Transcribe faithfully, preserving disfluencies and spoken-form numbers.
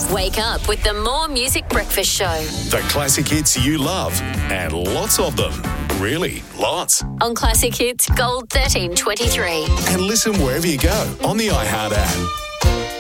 Wake up with the More Music Breakfast Show. The classic hits you love, and lots of them. Really, lots. On Classic Hits Gold thirteen twenty-three. And listen wherever you go on the iHeart app.